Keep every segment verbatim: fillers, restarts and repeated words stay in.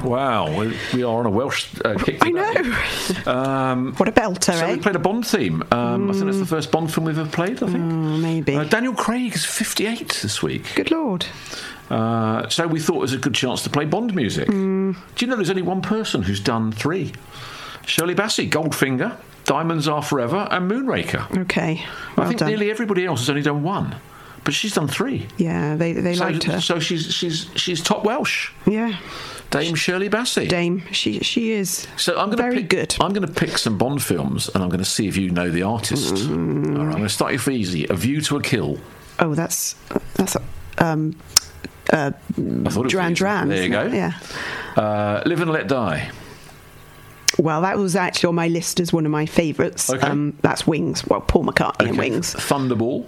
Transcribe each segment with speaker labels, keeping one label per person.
Speaker 1: Wow, we, we are on a Welsh uh, kick
Speaker 2: I know.
Speaker 1: Um,
Speaker 2: what a belter,
Speaker 1: so
Speaker 2: eh?
Speaker 1: we played a Bond theme. Um, mm. I think that's the first Bond film we've ever played, I think.
Speaker 2: Oh, maybe.
Speaker 1: Uh, Daniel Craig is fifty-eight this week.
Speaker 2: Good Lord.
Speaker 1: Uh, so we thought it was a good chance to play Bond music. Mm. Do you know there's only one person who's done three? Shirley Bassey, Goldfinger, Diamonds Are Forever, and Moonraker.
Speaker 2: Okay, well
Speaker 1: I think
Speaker 2: done.
Speaker 1: Nearly everybody else has only done one, but she's done three.
Speaker 2: Yeah, they they
Speaker 1: so,
Speaker 2: liked her.
Speaker 1: So she's she's she's top Welsh.
Speaker 2: Yeah,
Speaker 1: Dame Shirley Bassey.
Speaker 2: Dame, she she is.
Speaker 1: So I'm going
Speaker 2: very
Speaker 1: pick,
Speaker 2: good.
Speaker 1: I'm going to pick some Bond films, and I'm going to see if you know the artist. Mm. All right, I'm going to start you for easy. A View to a Kill.
Speaker 2: Oh, that's that's um. Uh, Duran Duran.
Speaker 1: There you go.
Speaker 2: Yeah.
Speaker 1: Uh, Live and Let Die.
Speaker 2: Well, that was actually on my list as one of my favourites.
Speaker 1: Okay.
Speaker 2: Um, that's Wings. Well, Paul McCartney
Speaker 1: okay.
Speaker 2: and Wings.
Speaker 1: Thunderball.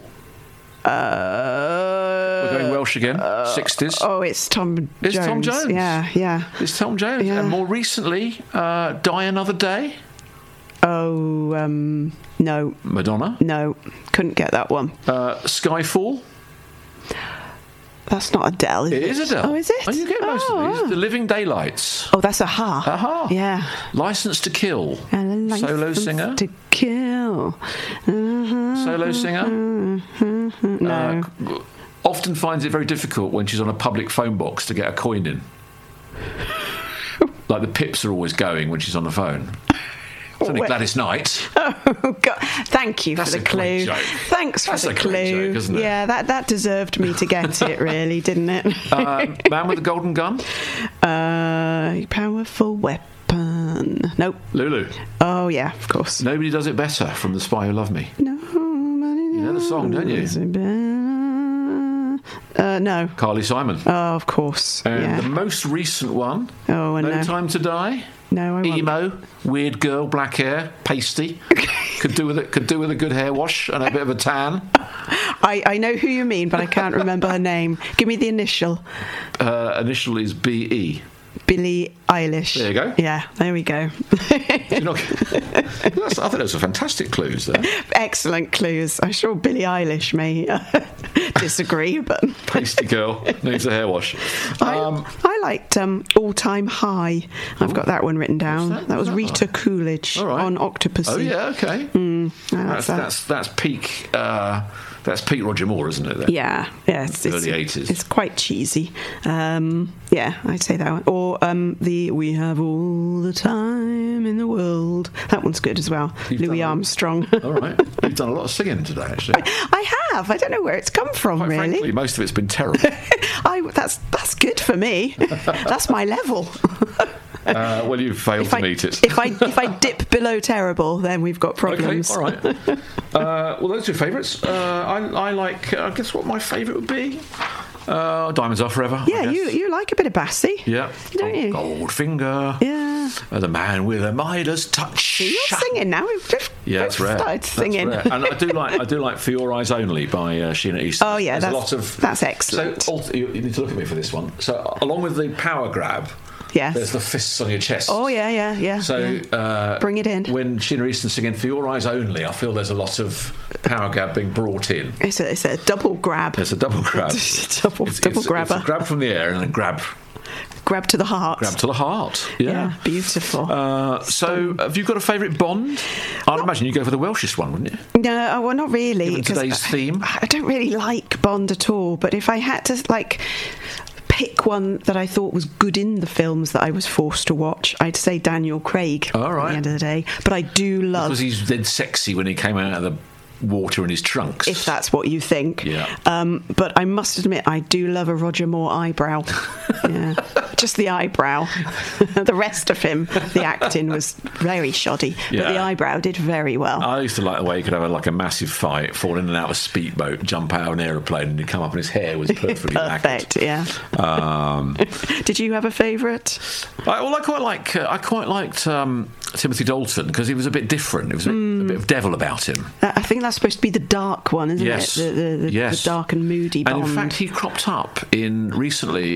Speaker 2: Uh,
Speaker 1: We're going Welsh again.
Speaker 2: Uh,
Speaker 1: sixties.
Speaker 2: Oh, it's Tom
Speaker 1: it's
Speaker 2: Jones.
Speaker 1: It's Tom Jones.
Speaker 2: Yeah, yeah.
Speaker 1: It's Tom Jones.
Speaker 2: Yeah.
Speaker 1: And more recently, uh, Die Another Day.
Speaker 2: Oh, um, no.
Speaker 1: Madonna.
Speaker 2: No, couldn't get that one.
Speaker 1: Uh, Skyfall.
Speaker 2: That's not Adele, is
Speaker 1: it?
Speaker 2: It
Speaker 1: is Adele.
Speaker 2: Oh, is it?
Speaker 1: Oh, you get most
Speaker 2: oh,
Speaker 1: of these.
Speaker 2: Oh.
Speaker 1: The Living Daylights.
Speaker 2: Oh, that's Aha.
Speaker 1: Aha.
Speaker 2: Yeah.
Speaker 1: License to Kill.
Speaker 2: And
Speaker 1: Solo singer.
Speaker 2: to Kill. Uh-huh.
Speaker 1: Solo singer.
Speaker 2: Uh-huh. No.
Speaker 1: Uh, often finds it very difficult when she's on a public phone box to get a coin in. Like the pips are always going when she's on the phone. It's only Gladys Knight.
Speaker 2: Oh, God. Thank you
Speaker 1: That's
Speaker 2: for the
Speaker 1: a
Speaker 2: clue.
Speaker 1: Great joke.
Speaker 2: Thanks for
Speaker 1: That's
Speaker 2: the
Speaker 1: a
Speaker 2: clue.
Speaker 1: Great joke, isn't it?
Speaker 2: Yeah, that, that deserved me to get it, really, didn't it?
Speaker 1: um, Man with the Golden Gun.
Speaker 2: Uh, powerful weapon. Nope.
Speaker 1: Lulu.
Speaker 2: Oh, yeah, of course.
Speaker 1: Nobody Does It Better from The Spy Who Loved Me.
Speaker 2: Nobody
Speaker 1: You know the song, don't you?
Speaker 2: does it better. Uh, no.
Speaker 1: Carly Simon.
Speaker 2: Oh, of course.
Speaker 1: And
Speaker 2: yeah.
Speaker 1: the most recent one.
Speaker 2: Oh,
Speaker 1: No
Speaker 2: no.
Speaker 1: Time to Die.
Speaker 2: No, I won't.
Speaker 1: Emo, weird girl, black hair, pasty. could do with it. Could do with a good hair wash and a bit of a tan.
Speaker 2: I, I know who you mean, but I can't remember her name. Give me the initial.
Speaker 1: Uh, initial is B E.
Speaker 2: Billie Eilish.
Speaker 1: There you go.
Speaker 2: Yeah, there we go.
Speaker 1: You're not, that's, I think those are fantastic clues there.
Speaker 2: Excellent clues. I'm sure Billie Eilish may uh, disagree, but
Speaker 1: pasty girl needs a hair wash. Um,
Speaker 2: I, I liked um, All Time High. I've got that one written down.
Speaker 1: that?
Speaker 2: That was
Speaker 1: What's that
Speaker 2: Rita
Speaker 1: like?
Speaker 2: Coolidge
Speaker 1: All right.
Speaker 2: on Octopussy.
Speaker 1: oh yeah, okay.
Speaker 2: Mm, I like
Speaker 1: That's
Speaker 2: that.
Speaker 1: that's that's peak. Uh, that's peak Roger Moore, isn't it? Then?
Speaker 2: Yeah, yeah, it's, it's,
Speaker 1: Early eighties.
Speaker 2: It's quite cheesy. Um, yeah, I'd say that one. Or um, the We Have All the Time in the World. That one's good as well.
Speaker 1: You've
Speaker 2: Louis
Speaker 1: done-
Speaker 2: Armstrong.
Speaker 1: All right, you've done a lot of singing today, actually.
Speaker 2: I have. I don't know where it's come from,
Speaker 1: Quite
Speaker 2: really.
Speaker 1: frankly, most of it's been terrible.
Speaker 2: I, that's that's good for me. That's my level.
Speaker 1: Uh, well, you've failed
Speaker 2: If
Speaker 1: to
Speaker 2: I,
Speaker 1: meet it.
Speaker 2: if I if I dip below terrible, then we've got problems.
Speaker 1: Okay, all right. Uh, well, those are your favourites. Uh, I, I like. Uh, I guess what my favourite would be. Uh, Diamonds Are Forever. I
Speaker 2: Yeah,
Speaker 1: guess.
Speaker 2: you you like a bit of Bassey.
Speaker 1: Yeah.
Speaker 2: Don't you?
Speaker 1: Goldfinger.
Speaker 2: Yeah.
Speaker 1: Uh, the Man with a Midas Touch.
Speaker 2: You're singing now. We've just
Speaker 1: Yeah, that's rare.
Speaker 2: started
Speaker 1: That's
Speaker 2: singing.
Speaker 1: rare. And I do like I do like For Your Eyes Only by uh, Sheena Easton.
Speaker 2: Oh yeah,
Speaker 1: There's
Speaker 2: that's
Speaker 1: a lot of
Speaker 2: that's excellent.
Speaker 1: So ult- you, you need to look at me for this one. So along with the power grab,
Speaker 2: yes.
Speaker 1: there's the fists on your chest.
Speaker 2: Oh yeah, yeah, yeah.
Speaker 1: So
Speaker 2: yeah.
Speaker 1: uh,
Speaker 2: Bring it in.
Speaker 1: When Sheena Easton's singing For Your Eyes Only, I feel there's a lot of power grab being brought in.
Speaker 2: It's a it's a double grab.
Speaker 1: It's a double grab.
Speaker 2: It's a double
Speaker 1: It's,
Speaker 2: double
Speaker 1: it's,
Speaker 2: grabber.
Speaker 1: It's a grab from the air and a grab
Speaker 2: Grab to the heart.
Speaker 1: grab to the heart. Yeah.
Speaker 2: Yeah, beautiful.
Speaker 1: Uh, so, have you got a favourite Bond? I'd imagine you go for the Welshest one, wouldn't you?
Speaker 2: No, oh, well, not really.
Speaker 1: Given
Speaker 2: 'cause
Speaker 1: today's theme.
Speaker 2: I don't really like Bond at all. But if I had to, like, pick one that I thought was good in the films that I was forced to watch, I'd say Daniel Craig.
Speaker 1: All right.
Speaker 2: At the end of the day, but I do love.
Speaker 1: Because he's dead sexy when he came out of the water in his trunks.
Speaker 2: If that's what you think.
Speaker 1: Yeah.
Speaker 2: Um, but I must admit, I do love a Roger Moore eyebrow. Yeah. Just the eyebrow. The rest of him, the acting was very shoddy.
Speaker 1: Yeah.
Speaker 2: But the eyebrow did very well.
Speaker 1: I used to like the way he could have a, like a massive fight, fall in and out of a speedboat, jump out of an aeroplane, and he'd come up and his hair was perfectly
Speaker 2: Perfect, yeah.
Speaker 1: Um,
Speaker 2: Did you have a favourite?
Speaker 1: I, well, I quite like. Uh, I quite liked um, Timothy Dalton because he was a bit different. There was a, mm. a bit of devil about him.
Speaker 2: Uh, I think that's supposed to be the dark one, isn't
Speaker 1: Yes.
Speaker 2: it? The, the, the,
Speaker 1: yes.
Speaker 2: the dark and moody Bond.
Speaker 1: And in fact, he cropped up in recently in a thing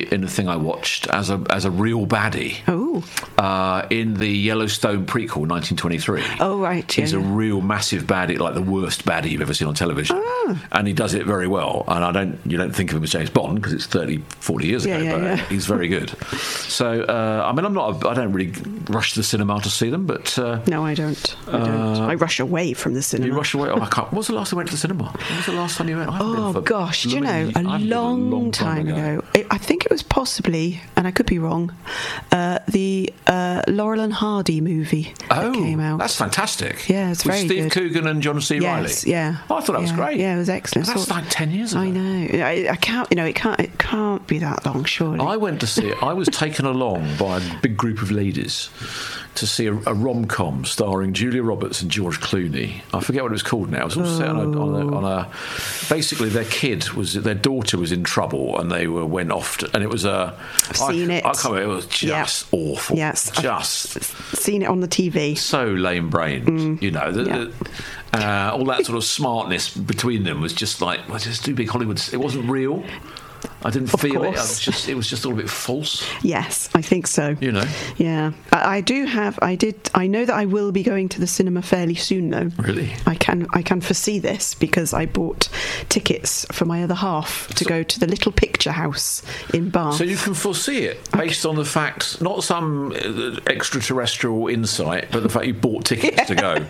Speaker 1: I watched as a as a real baddie.
Speaker 2: Oh.
Speaker 1: Uh, in the Yellowstone prequel, nineteen twenty-three.
Speaker 2: Oh, right. Yeah,
Speaker 1: He's
Speaker 2: yeah.
Speaker 1: a real massive baddie, like the worst baddie you've ever seen on television.
Speaker 2: Oh.
Speaker 1: And he does it very well. And I don't, you don't think of him as James Bond because it's thirty, forty years
Speaker 2: Yeah,
Speaker 1: ago,
Speaker 2: yeah,
Speaker 1: but
Speaker 2: yeah.
Speaker 1: he's very good. So, uh, I mean, I'm not, a, I don't really rush to the cinema to see them, but. Uh,
Speaker 2: No, I don't. I don't. I rush away from the cinema.
Speaker 1: You rush away. Oh, I can't. When was the last time I went to the cinema? When was the last time you went? I haven't been
Speaker 2: Oh
Speaker 1: for
Speaker 2: gosh, do you know,
Speaker 1: blooming-
Speaker 2: a
Speaker 1: I haven't been
Speaker 2: long,
Speaker 1: a long
Speaker 2: time ago. It, I think it was possibly, and I could be wrong, uh, the uh, Laurel and Hardy movie
Speaker 1: Oh,
Speaker 2: that came out.
Speaker 1: that's fantastic.
Speaker 2: Yeah, it's
Speaker 1: With
Speaker 2: very
Speaker 1: Steve
Speaker 2: good.
Speaker 1: Coogan and John C. Reilly.
Speaker 2: Yes, yeah.
Speaker 1: Oh, I thought that was
Speaker 2: Yeah,
Speaker 1: great.
Speaker 2: yeah, it was excellent.
Speaker 1: That's
Speaker 2: So-
Speaker 1: like ten years ago.
Speaker 2: I know. I, I can't. You know, it can't. It can't be that long, surely.
Speaker 1: I went to see it. I was taken along by a big group of ladies to see a, a rom-com starring Julia Roberts and George Clooney. I forget what it was called now. It was all set on a, on a, on a... Basically, their kid was... Their daughter was in trouble and they were went off to... And it was a...
Speaker 2: I've seen
Speaker 1: I,
Speaker 2: it.
Speaker 1: I can't remember. It was just awful.
Speaker 2: Yes.
Speaker 1: Just...
Speaker 2: I've seen it on the T V.
Speaker 1: So lame-brained,
Speaker 2: Mm.
Speaker 1: you know. The,
Speaker 2: Yeah.
Speaker 1: the, uh, all that sort of smartness between them was just like... Well, just too big Hollywood. It wasn't real. I didn't
Speaker 2: Of
Speaker 1: feel it. I
Speaker 2: course.
Speaker 1: was just, it was just all a bit false,
Speaker 2: Yes, I think so.
Speaker 1: you know.
Speaker 2: Yeah, I, I do have. I did. I know that I will be going to the cinema fairly soon, though.
Speaker 1: Really?
Speaker 2: I can. I can foresee this because I bought tickets for my other half to
Speaker 1: So-
Speaker 2: go to the Little Picture House in Bath.
Speaker 1: So you can foresee it based on the fact, not some uh, extraterrestrial insight, but the fact you bought tickets to go.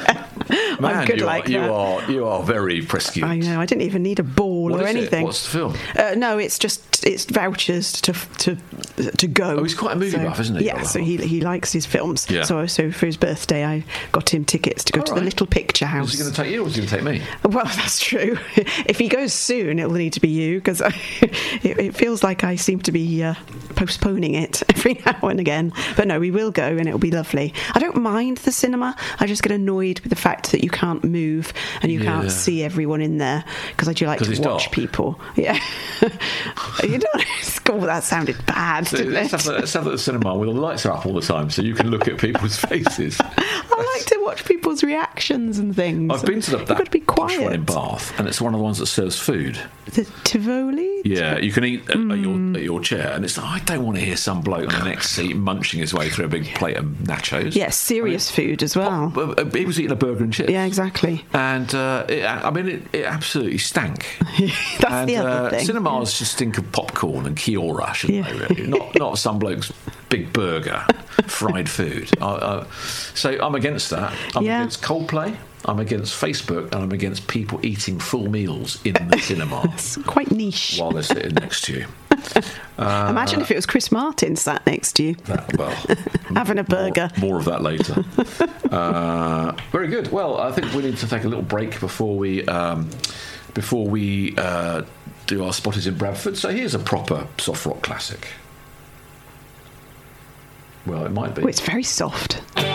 Speaker 1: Man,
Speaker 2: good
Speaker 1: you,
Speaker 2: like
Speaker 1: are, you
Speaker 2: that.
Speaker 1: are you are very prescient.
Speaker 2: I know. I didn't even need a ball
Speaker 1: What
Speaker 2: or
Speaker 1: is it?
Speaker 2: anything.
Speaker 1: What's the film?
Speaker 2: Uh, no, it's just it's vouchers to to to go.
Speaker 1: Oh, he's quite a movie buff, isn't he,
Speaker 2: Yeah,
Speaker 1: brother?
Speaker 2: so he he likes his films.
Speaker 1: Yeah.
Speaker 2: So so for his birthday, I got him tickets to go
Speaker 1: All
Speaker 2: to the
Speaker 1: right.
Speaker 2: Little Picture House.
Speaker 1: Is he going to take you or is he going to take me?
Speaker 2: Well, that's true. If he goes soon, it will need to be you because it, it feels like I seem to be uh, postponing it every now and again. But no, we will go and it'll be lovely. I don't mind the cinema. I just get annoyed with the fact that you can't move and you
Speaker 1: Yeah.
Speaker 2: can't see everyone in there because I do like
Speaker 1: 'Cause
Speaker 2: to
Speaker 1: it's
Speaker 2: watch
Speaker 1: dark.
Speaker 2: people. Yeah. You don't. Oh, that sounded bad,
Speaker 1: So
Speaker 2: didn't
Speaker 1: let's,
Speaker 2: it?
Speaker 1: have the, let's have the cinema where the lights are up all the time so you can look at people's faces.
Speaker 2: I like to watch people's reactions and things.
Speaker 1: I've been to the,
Speaker 2: You've
Speaker 1: that
Speaker 2: got to be
Speaker 1: posh one in
Speaker 2: quiet.
Speaker 1: Bath, and it's one of the ones that serves food.
Speaker 2: The Tivoli.
Speaker 1: Yeah, you can eat at, at, your,
Speaker 2: Mm.
Speaker 1: at your chair, and it's like, I don't want to hear some bloke on the next seat munching his way through a big plate of nachos.
Speaker 2: Yeah, serious food as well.
Speaker 1: Well, uh, he was eating a burger and chips.
Speaker 2: Yeah, exactly.
Speaker 1: And uh, it, I mean, it, it absolutely stank.
Speaker 2: That's
Speaker 1: and
Speaker 2: the other
Speaker 1: uh,
Speaker 2: thing.
Speaker 1: cinemas just think of popcorn and Kiora, shouldn't
Speaker 2: Yeah.
Speaker 1: they? Really, not not some bloke's big burger, fried food. I, uh, so I'm against that. I'm
Speaker 2: Yeah.
Speaker 1: against Coldplay. I'm against Facebook, and I'm against people eating full meals in the cinema
Speaker 2: It's quite niche.
Speaker 1: while they're sitting next to you.
Speaker 2: Imagine if it was Chris Martin sat next to you,
Speaker 1: That, well,
Speaker 2: having a burger.
Speaker 1: More, more of that later. uh, very good. Well, I think we need to take a little break before we um, before we uh, do our Spotties in Bradford. So here's a proper soft rock classic. Well, it might be.
Speaker 2: Oh, it's very soft.